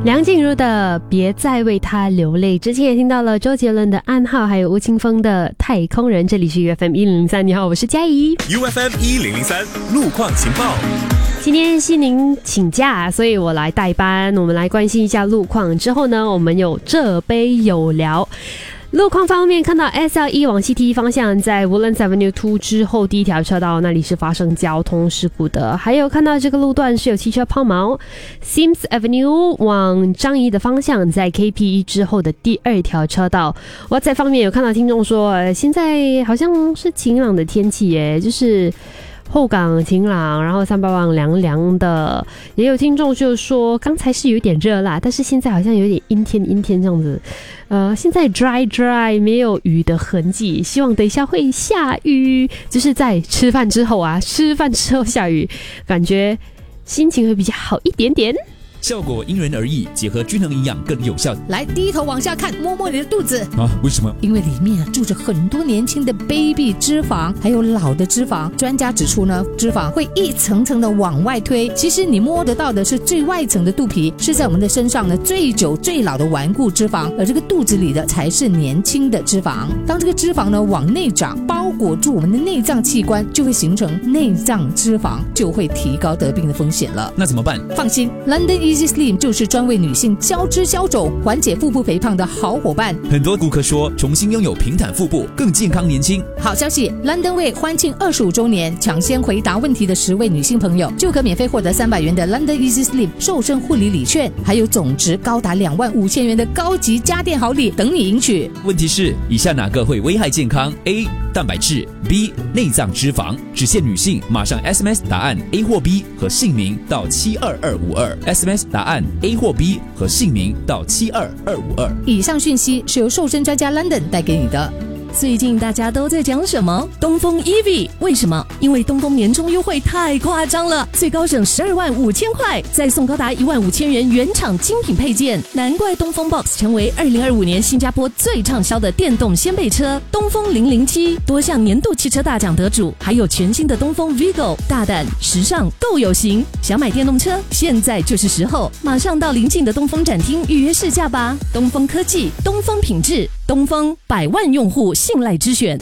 梁静茹的别再为他流泪，之前也听到了周杰伦的暗号，还有吴青峰的太空人。这里是 UFM 1003，你好，我是嘉怡。 UFM 1003路况情报。 今天西宁请假，所以我来代班，我们来关心一下路况。之后呢，我们有这杯有聊。路况方面，看到 SL1 往 CT 方向在 Woodlands Avenue 2之后第一条车道那里是发生交通事故的，还有看到这个路段是有汽车抛锚。 Sims Avenue 往樟宜的方向在 KP1 之后的第二条车道。我在方面有看到听众说，现在好像是晴朗的天气耶，就是后港晴朗，然后三八旺凉凉的。也有听众就说刚才是有点热啦，但是现在好像有点阴天这样子。现在 dry 没有雨的痕迹，希望等一下会下雨，就是在吃饭之后下雨，感觉心情会比较好一点点。 效果因人而异，结合均衡营养更有效。 来，低头往下看，摸摸你的肚子啊？为什么？ 因为里面住着很多年轻的 baby 脂肪，还有老的脂肪。专家指出呢，脂肪会一层层的往外推，其实你摸得到的是最外层的肚皮，是在我们的身上呢最久最老的顽固脂肪，而这个肚子里的才是年轻的脂肪。当这个脂肪呢往内长，包裹住我们的内脏器官，就会形成内脏脂肪，就会提高得病的风险了。 那怎么办？ 放心 ，London Easy Slim 就是专为女性消脂消肿、缓解腹部肥胖的好伙伴。 很多顾客说，重新拥有平坦腹部，更健康年轻。 好消息 ，London 为欢庆25周年，抢先回答问题的10位女性朋友，就可免费获得300元的 London Easy Slim 瘦身护理礼券，还有总值高达25000元的高级家电好礼等你赢取。 问题是，以下哪个会危害健康 ？A. 蛋白质 B. 内脏脂肪。只限女性，马上 SMS 答案 A 或 B 和姓名到72252 SMS 答案A 或 B 和姓名到72252。 以上讯息是由瘦身专家 London 带给你的。 最近大家都在讲什么？东风 EV， 为什么？因为东风年终优惠太夸张了，最高省125000块，再送高达15000元原厂精品配件，难怪东风 Box 成为2025年新加坡最畅销的电动掀背车。东风007多项年度汽车大奖得主，还有全新的东风 Vigo， 大胆、时尚、够有型。想买电动车，现在就是时候，马上到邻近的东风展厅预约试驾吧。东风科技，东风品质，东风100万用户信赖之选。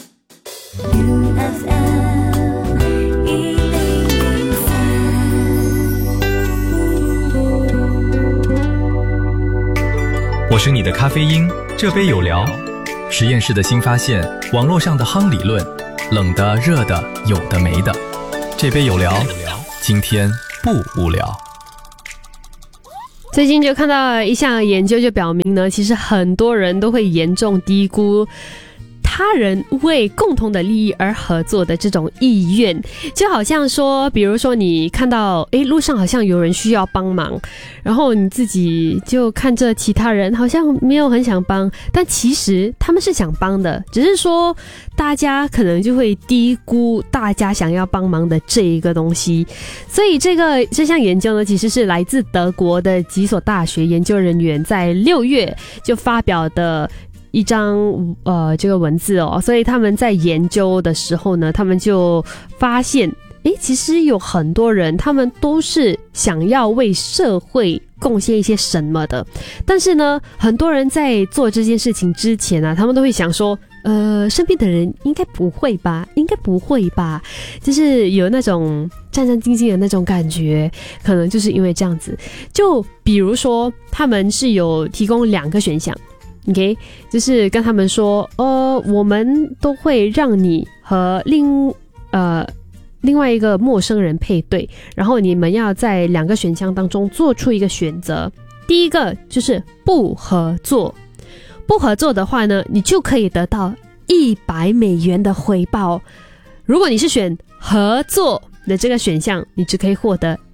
我是你的咖啡因，这杯有聊。实验室的新发现，网络上的夯理论，冷的、热的，有的没的。这杯有聊，今天不无聊。 最近就看到一项研究，就表明呢，其实很多人都会严重低估他人为共同的利益而合作的这种意愿。就好像说，比如说你看到路上好像有人需要帮忙，然后你自己就看着其他人好像没有很想帮，但其实他们是想帮的，只是说大家可能就会低估大家想要帮忙的这一个东西。所以这项研究呢，其实是来自德国的几所大学研究人员在6月就发表的一张这个文字哦。所以他们在研究的时候呢，他们就发现其实有很多人他们都是想要为社会贡献一些什么的，但是呢，很多人在做这件事情之前啊，他们都会想说身边的人应该不会吧，就是有那种战战兢兢的那种感觉，可能就是因为这样子。就比如说他们是有提供2个选项，OK， 就是跟他们说，我们都会让你和另外一个陌生人配对，然后你们要在2个选项当中做出一个选择。第一个就是不合作，不合作的话呢，你就可以得到$100的回报。如果你是选合作的这个选项，你只可以获得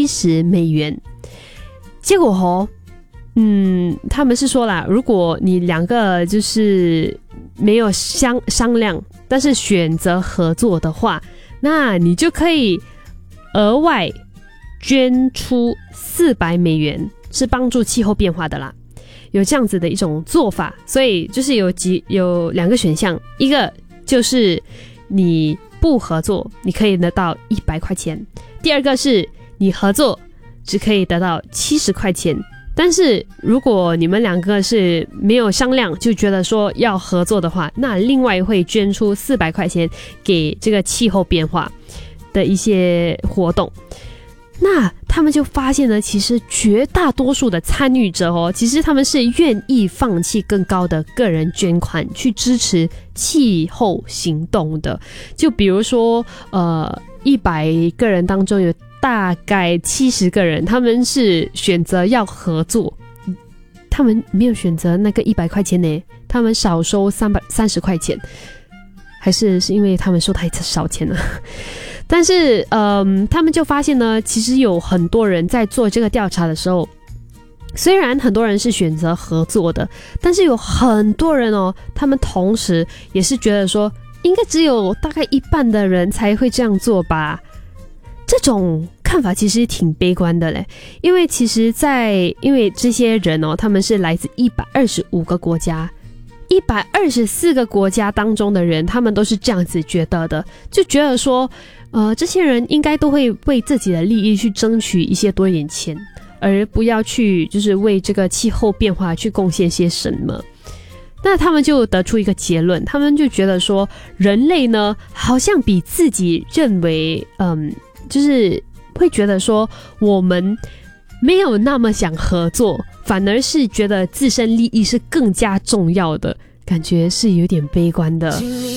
$70。结果他们是说啦，如果你2个就是没有商量，但是选择合作的话，那你就可以额外捐出$400，是帮助气候变化的啦。有这样子的一种做法，所以就是有2个选项，一个就是你不合作，你可以得到100块钱；第二个是你合作，只可以得到70块钱。 但是如果你们两个是没有商量就觉得说要合作的话，那另外会捐出400块钱给这个气候变化的一些活动。那他们就发现呢，其实绝大多数的参与者其实他们是愿意放弃更高的个人捐款去支持气候行动的。就比如说100个人当中有大概70个人他们是选择要合作，他们没有选择那个100块钱呢，他们少收330块钱，还是因为他们收太少钱了。但是他们就发现呢，其实有很多人在做这个调查的时候，虽然很多人是选择合作的，但是有很多人他们同时也是觉得说应该只有大概一半的人才会这样做吧。这种看法其实挺悲观的嘞，因为其实因为这些人他们是来自125个国家，124个国家当中的人，他们都是这样子觉得的，就觉得说这些人应该都会为自己的利益去争取一些多一点钱，而不要去就是为这个气候变化去贡献些什么。那他们就得出一个结论，他们就觉得说人类呢好像比自己认为就是会觉得说我们没有那么想合作，反而是觉得自身利益是更加重要的，感觉是有点悲观的。